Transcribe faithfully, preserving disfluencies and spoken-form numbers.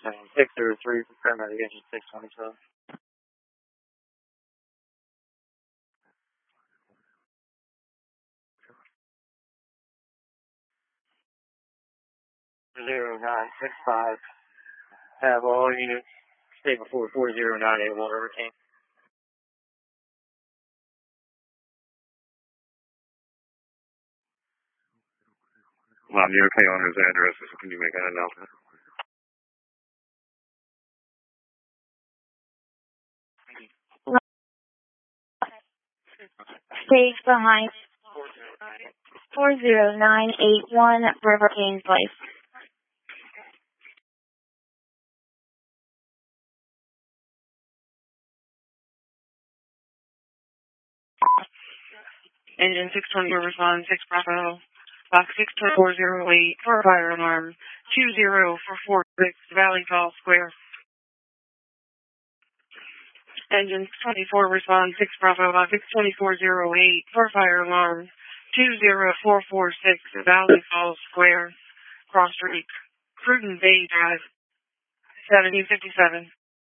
And six zero three for paramedic engine six twenty-seven. zero nine six five. Have all units stay before four zero nine eight one Hurricane. Mom, you okay on his address? Can you make an announcement? Stay behind four zero nine eight one River Kings Place. Engine six twenty-four respond, six Bravo, box six four zero eight, for fire alarm, two zero four four six, Valley Falls Square. Engine twenty-four respond, six Bravo, box six twenty-four zero eight, for fire alarm, two zero four four six, Valley Falls Square, Cross Street, Cruden Bay Drive, seventeen fifty-seven.